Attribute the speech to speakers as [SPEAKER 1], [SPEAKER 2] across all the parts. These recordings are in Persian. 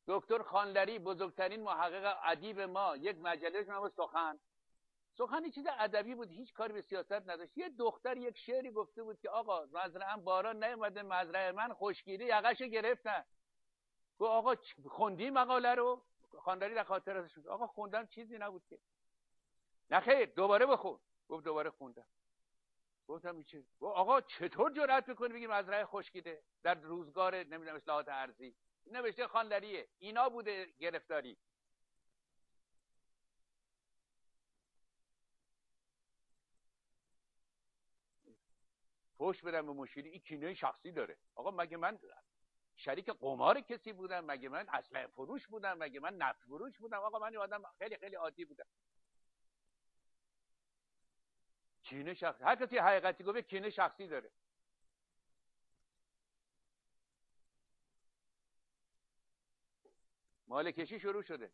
[SPEAKER 1] دکتر خانلری بزرگترین محقق ادیب ما، یک مجله نام سخن یه چیز ادبی بود، هیچ کاری به سیاست نداشت. یه دختر یک شعری گفته بود که آقا مزرعه‌ام باران نیومده، مزرعه من خشکیده، یقه‌شو گرفتن. گفت آقا خوندی مقاله رو؟ خانلری در خاطراتش بود آقا خوندم چیزی نبود که. نه خیر دوباره بخون. گفت دوباره خوندم. گفتم چی؟ گفت آقا چطور جرأت می‌کنی بگی مزرعه خشکیده در روزگار نمیدونم اصلاحات ارضی؟ نوشته خانلریه. اینا بوده گرفتاری. فحش بدم به مشیری، این کینه شخصی داره. آقا مگه من شریک قمار کسی بودم؟ مگه من اسلحه فروش بودم؟ مگه من نفت فروش بودم؟ آقا من آدم خیلی خیلی عادی بودم. کینه شخصی، هر کسی حقیقتی گفته کینه شخصی داره. مال کشی شروع شده.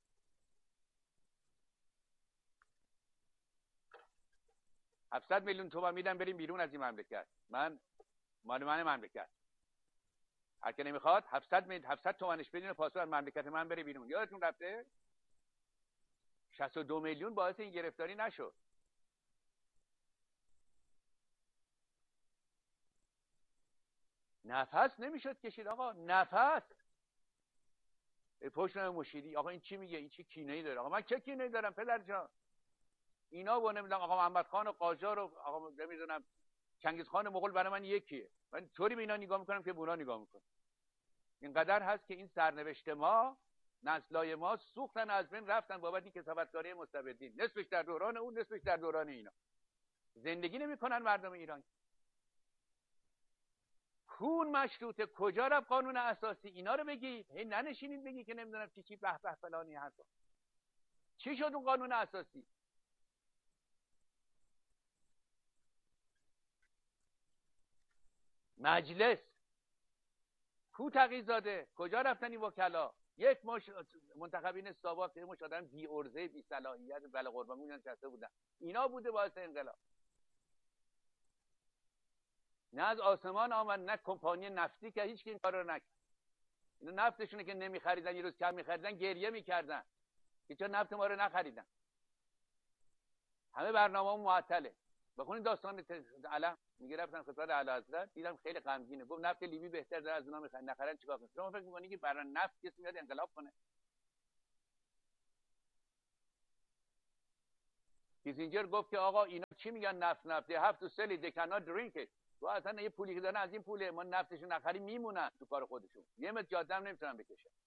[SPEAKER 1] $700 میلیون تومان میدم بریم بیرون از این مملکت. من مال من مملکت. هر کی نمیخواد 700 تومانش بدین پاسو از مملکت من بره بیرون. یادتون رفته 62 میلیون باعث این گرفتاری نشد. نفس نمیشد کشید آقا، نفس. پشت مشیری آقا این چی میگه؟ این چی کینه‌ای داره؟ آقا من چه کینه‌ای دارم پدر جان؟ اینا و نمیدونم آقا محمد خان و قاجار و آقا نمیدونم چنگیز خان مغول برای من یکیه. من طوری به اینا نگاه میکنم که به اونا نگاه میکنم. اینقدر هست که این سرنوشت ما، نسلای ما سوختن، از بین رفتن بابت این کسافتکاری مستبدین. نصفش در دوران اون، نصفش در دوران اینا. زندگی نمیکنن مردم ایران. کون مشروطه کجا رفت قانون اساسی؟ اینا رو بگید. هی ننشینید بگی که نمیدونم چی به به فلانی حرفا. چی شد اون قانون اساسی؟ مجلس کو تقی‌زاده؟ کجا رفتن این وکلا؟ یک مش منتخبین سابق، یک مش آدم بی ارزه بی صلاحیت بله قربان میگن چسته بودن. اینا بوده باعث انقلاب. نه از آسمان آمد، نه کمپانی نفتی که هیچ کی این کارو نکرد. اینا نفتشونه که نمیخریدن، یه روز کم میخریدن گریه میکردن که چرا نفت ما رو نخریدن. همه برنامه‌مون معطله. بخونید داستان علم. میگه رفتن خدمت اعلیحضرت، دیدم خیلی غمگینه. گفت نفت لیبی بهتر داره از اونا میخرن، نخرن چیکار کنن؟ شما فکر می‌کنید که برای نفت کسی میاد انقلاب کنه؟ کیسینجر گفت که آقا اینا چی میگن نفت they have to sell it they cannot drink it. تو اصلا یه پولی که دارن از این پوله، ما نفتشون نخریم میمونن تو کار خودشون. یه متر جاده هم نمیتونن بکشن.